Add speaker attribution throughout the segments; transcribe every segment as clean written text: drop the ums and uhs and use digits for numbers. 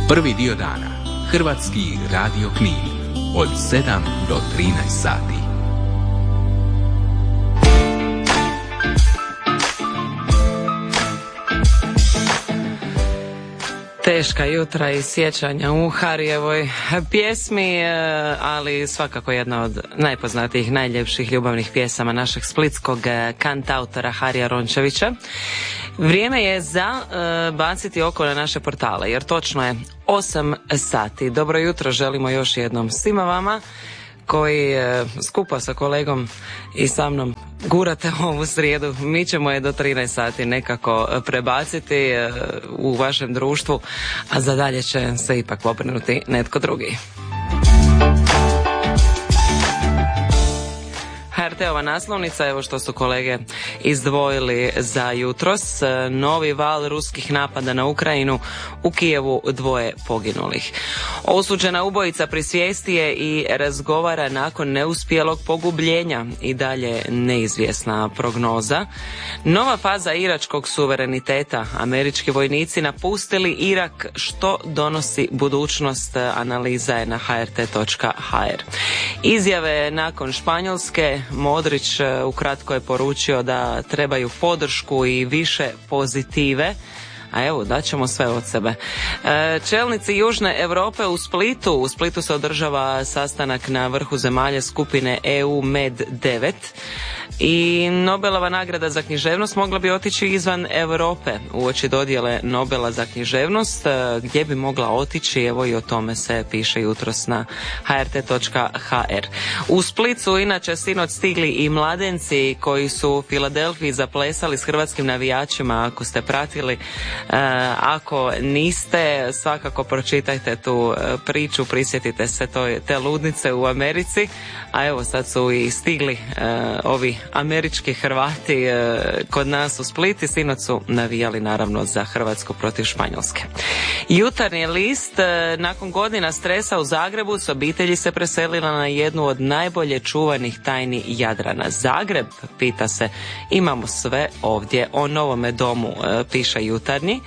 Speaker 1: Prvi dio dana. Hrvatski radio Knin. Od 7 do 13 sati.
Speaker 2: Teška jutra i sjećanja u Harijevoj pjesmi, ali svakako jedna od najpoznatijih, najljepših ljubavnih pjesama našeg splitskog kantautora Harija Rončevića. Vrijeme je za baciti oko na naše portale, jer točno je 8 sati. Dobro jutro želimo još jednom svima vama koji skupa sa kolegom i sa mnom gurate ovu srijedu. Mi ćemo je do 13 sati nekako prebaciti u vašem društvu, a za dalje će se ipak pobrinuti netko drugi. HRT-ova naslovnica, evo što su kolege izdvojili za jutros. Novi val ruskih napada na Ukrajinu, u Kijevu 2 poginulih. Osuđena ubojica pri svijesti je i razgovara nakon neuspjelog pogubljenja, i dalje neizvjesna prognoza. Nova faza iračkog suvereniteta. Američki vojnici napustili Irak, što donosi budućnost, analiza je na hrt.hr. Izjave nakon Španjolske. Modrić ukratko je poručio da trebaju podršku i više pozitive, a evo, daćemo sve od sebe. Čelnici Južne Europe u Splitu se održava sastanak na vrhu zemalja skupine EU Med 9 i Nobelova nagrada za književnost mogla bi otići izvan Europe uoči dodjele Nobela za književnost. Gdje bi mogla otići, evo i o tome se piše jutros na hrt.hr. U Split su inače sinoć stigli i mladenci koji su u Filadelfiji zaplesali s hrvatskim navijačima. Ako ste pratili, ako niste, svakako pročitajte tu priču, prisjetite se te ludnice u Americi, a evo sad su i stigli ovi američki Hrvati kod nas u Split i sinoć su navijali naravno za Hrvatsku protiv Španjolske. Jutarnji list, nakon godina stresa u Zagrebu s obitelji se preselila na jednu od najbolje čuvanih tajni Jadrana. Zagreb, pita se, imamo sve ovdje. O novome domu piše Jutarnji.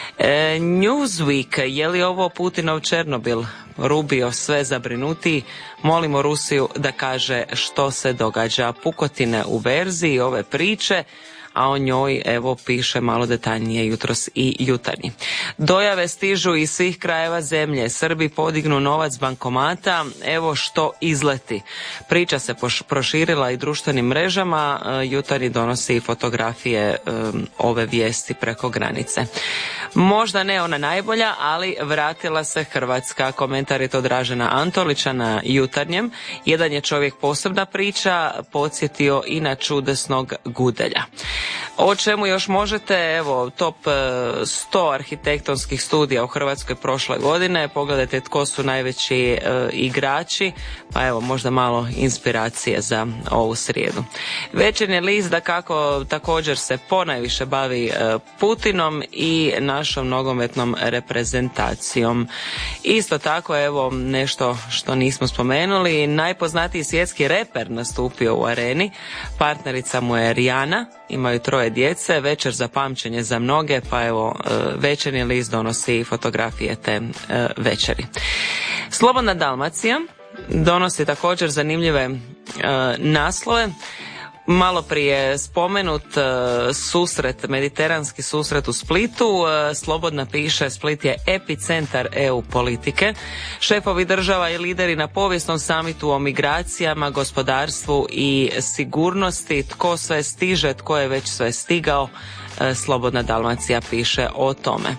Speaker 2: Newsweek, je li ovo Putinov Černobil? Rubio sve zabrinutiji, molimo Rusiju da kaže što se događa. Pukotine u verziji ove priče, a o njoj evo piše malo detaljnije jutros i Jutarnji. Dojave stižu iz svih krajeva zemlje. Srbi podignu novac bankomata, evo što izleti. Priča se proširila i društvenim mrežama. Jutarnji donosi i fotografije ove vijesti preko granice. Možda ne ona najbolja, ali vratila se Hrvatska. Komentar je to Dražena Antolića na Jutarnjem. Jedan je čovjek posebna priča, podsjetio i na čudesnog Gudelja. O čemu još možete, evo, top 100 arhitektonskih studija u Hrvatskoj prošle godine. Pogledajte tko su najveći igrači, pa evo, možda malo inspiracije za ovu srijedu. Večernji list dakako također se ponajviše bavi Putinom i našom nogometnom reprezentacijom. Isto tako, evo, nešto što nismo spomenuli, najpoznatiji svjetski reper nastupio u Areni, partnerica mu je Rihanna, imaju 3 djece, večer za pamćenje za mnoge, pa evo, Večernji list donosi fotografije te večeri. Slobodna Dalmacija donosi također zanimljive naslove. Malo prije spomenut susret, mediteranski susret u Splitu. Slobodna piše, Split je epicentar EU politike. Šefovi država i lideri na povijesnom samitu o migracijama, gospodarstvu i sigurnosti. Tko sve stiže, tko je već sve stigao. Slobodna Dalmacija piše o tome.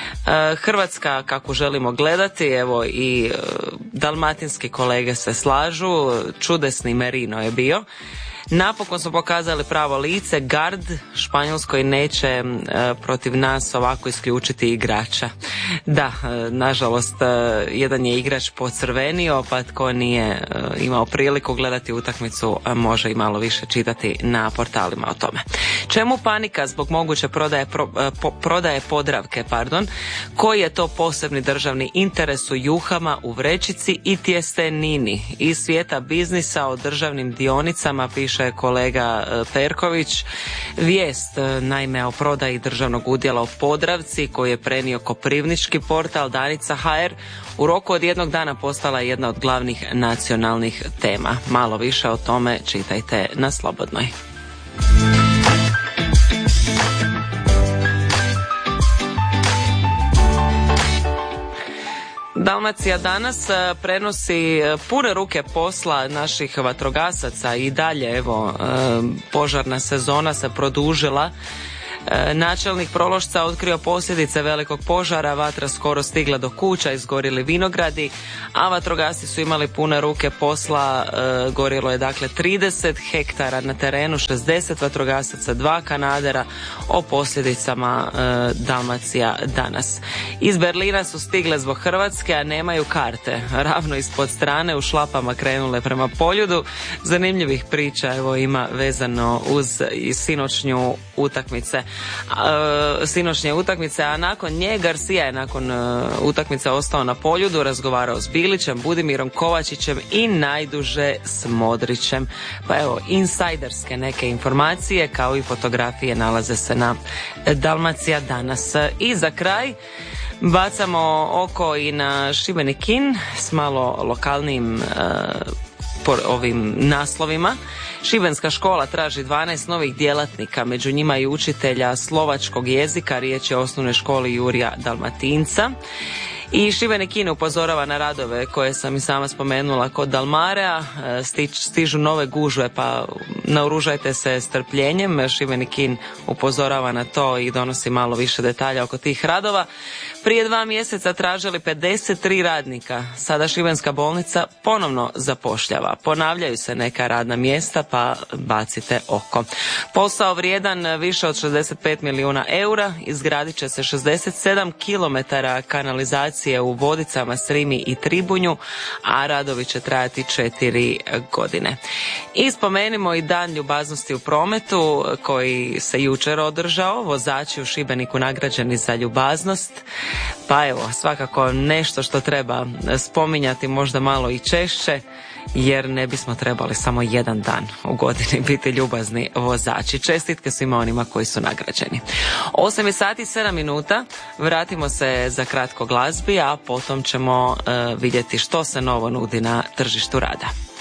Speaker 2: Hrvatska kako želimo gledati, evo i dalmatinski kolege se slažu, čudesni Merino je bio. Napokon smo pokazali pravo lice, Gard Španjolskoj neće protiv nas ovako isključiti igrača. Da, nažalost, jedan je igrač pocrvenio, pa tko nije imao priliku gledati utakmicu, može i malo više čitati na portalima o tome. Čemu panika zbog moguće prodaje Podravke, koji je to posebni državni interes u juhama, u vrećici i tjestenini? Iz svijeta biznisa o državnim dionicama piše piše kolega Perković. Vijest naime o prodaji državnog udjela u Podravci koji je prenio koprivnički portal Danica.hr u roku od jednog dana postala je jedna od glavnih nacionalnih tema. Malo više o tome čitajte na Slobodnoj. Dalmacija danas prenosi pune ruke posla naših vatrogasaca i dalje, evo, požarna sezona se produžila. Načelnik Prološca otkrio posljedice velikog požara, vatra skoro stigla do kuća, izgorili vinogradi, a vatrogasci su imali pune ruke posla. Gorilo je dakle 30 hektara na terenu, 60 vatrogasaca, 2 kanadera. O posljedicama Dalmacija danas. Iz Berlina su stigle zbog Hrvatske, a nemaju karte. Ravno ispod strane u šlapama krenule prema Poljudu. Zanimljivih priča evo ima vezano uz sinoćnje utakmice, a nakon nje Garcia je nakon utakmice ostao na Poljudu, razgovarao s Bilićem, Budimirom Kovačićem i najduže s Modrićem. Pa evo, insajderske neke informacije kao i fotografije nalaze se na Dalmacija danas. I za kraj bacamo oko i na Šibenik-In s malo lokalnim ovim naslovima. Šibenska škola traži 12 novih djelatnika, među njima i učitelja slovačkog jezika, riječ je o osnovnoj školi Jurija Dalmatinca. I Šibenik-In upozorava na radove koje sam i sama spomenula kod Dalmarea, stižu nove gužve, pa naoružajte se strpljenjem. Šibenik-In upozorava na to i donosi malo više detalja oko tih radova. Prije 2 mjeseca tražili 53 radnika, sada Šibenska bolnica ponovno zapošljava. Ponavljaju se neka radna mjesta, pa bacite oko. Posao vrijedan više od 65 milijuna eura, izgradit će se 67 km kanalizacije u Vodicama, Srimi i Tribunju, a radovi će trajati 4 godine. I spomenimo i Dan ljubaznosti u prometu koji se jučer održao. Vozači u Šibeniku nagrađeni za ljubaznost. Pa evo, svakako nešto što treba spominjati možda malo i češće, jer ne bismo trebali samo jedan dan u godini biti ljubazni vozači. Čestitke svima onima koji su nagrađeni. 8 sati 7 minuta, vratimo se za kratko glazbi, a potom ćemo vidjeti što se novo nudi na tržištu rada.